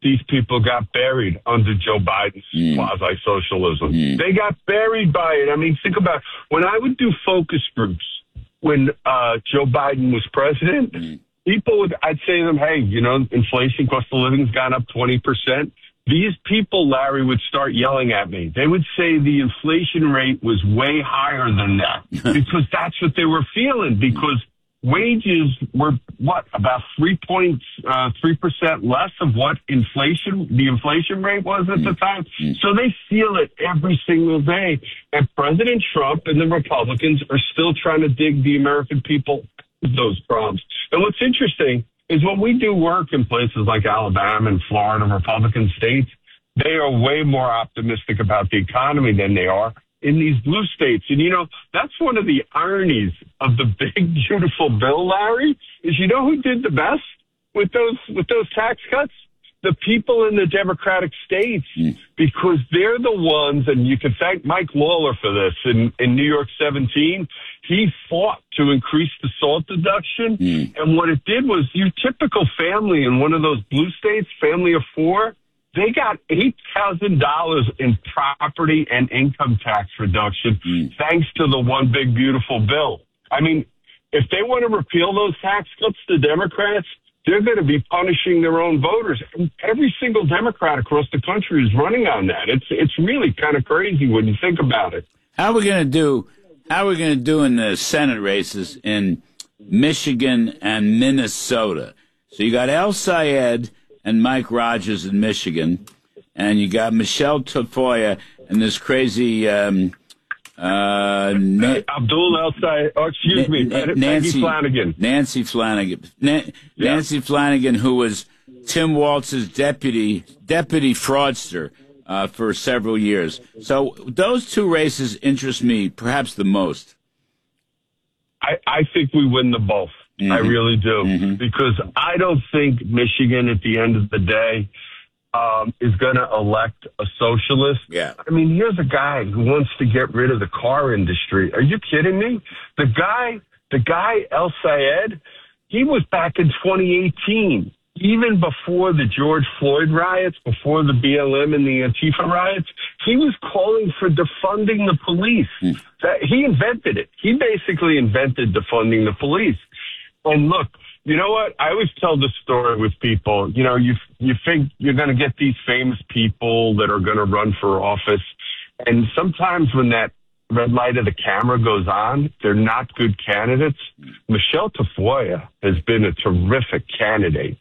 these people got buried under Joe Biden's quasi-socialism. They got buried by it. I mean, think about it. When I would do focus groups when Joe Biden was president, I'd say to them, hey, inflation, cost of living has gone up 20%. These people, Larry, would start yelling at me. They would say the inflation rate was way higher than that because that's what they were feeling, because wages were, about 3% less of what the inflation rate was at the time. So they feel it every single day. And President Trump and the Republicans are still trying to dig the American people out of those problems. And what's interesting is when we do work in places like Alabama and Florida, Republican states, they are way more optimistic about the economy than they are in these blue states. And, that's one of the ironies of the big, beautiful bill, Larry, is who did the best with those tax cuts? The people in the Democratic states, because they're the ones, and you can thank Mike Lawler for this in New York 17. He fought to increase the SALT deduction. And what it did was your typical family in one of those blue states, family of four, they got $8,000 in property and income tax reduction thanks to the one big, beautiful bill. I mean, if they want to repeal those tax cuts, the Democrats, they're going to be punishing their own voters. And every single Democrat across the country is running on that. It's really kind of crazy when you think about it. How are we going to do in the Senate races in Michigan and Minnesota? So you got El Sayed and Mike Rogers in Michigan, and you got Michelle Tafoya and this crazy Abdul El Sayed. Oh, excuse me, Nancy Flanagan. Nancy Flanagan. Nancy Flanagan, who was Tim Walz's deputy fraudster for several years. So those two races interest me perhaps the most. I think we win them both. I really do. Because I don't think Michigan at the end of the day is going to elect a socialist. Yeah. I mean, here's a guy who wants to get rid of the car industry. Are you kidding me? The guy El Sayed, he was back in 2018, even before the George Floyd riots, before the BLM and the Antifa riots, he was calling for defunding the police. He invented it. He basically invented defunding the police. And look, you know what? I always tell this story with people. You think you're going to get these famous people that are going to run for office. And sometimes when that red light of the camera goes on, they're not good candidates. Michelle Tafoya has been a terrific candidate.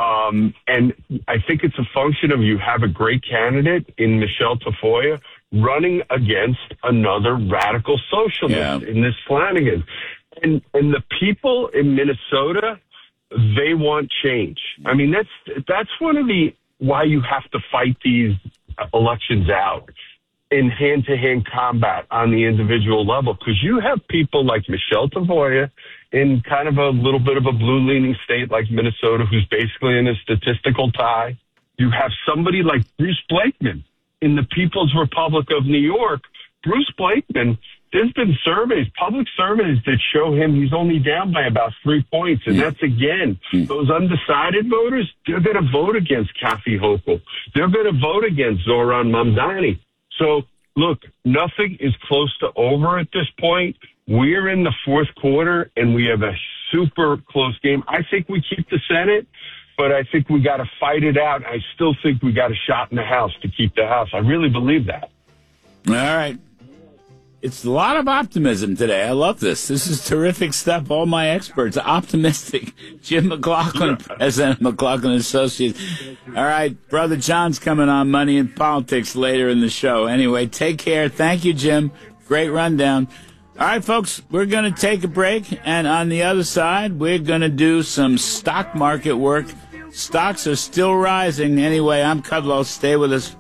And I think it's a function of you have a great candidate in Michelle Tafoya running against another radical socialist in this Flanagan. And the people in Minnesota, they want change. I mean, that's one of why you have to fight these elections out in hand-to-hand combat on the individual level, because you have people like Michelle Tafoya in kind of a little bit of a blue-leaning state like Minnesota, who's basically in a statistical tie. You have somebody like Bruce Blakeman in the People's Republic of New York. Bruce Blakeman, there's been public surveys that show him he's only down by about 3 points. And that's, again, those undecided voters, they're going to vote against Kathy Hochul. They're going to vote against Zoran Mamdani. So, look, nothing is close to over at this point. We're in the fourth quarter, and we have a super close game. I think we keep the Senate, but I think we got to fight it out. I still think we got a shot in the House to keep the House. I really believe that. All right. It's a lot of optimism today. I love this. This is terrific stuff. All my experts are optimistic. Jim McLaughlin, President of McLaughlin Associates. All right, Brother John's coming on Money and Politics later in the show. Anyway, take care. Thank you, Jim. Great rundown. All right, folks, we're going to take a break, and on the other side, we're going to do some stock market work. Stocks are still rising. Anyway, I'm Kudlow. Stay with us.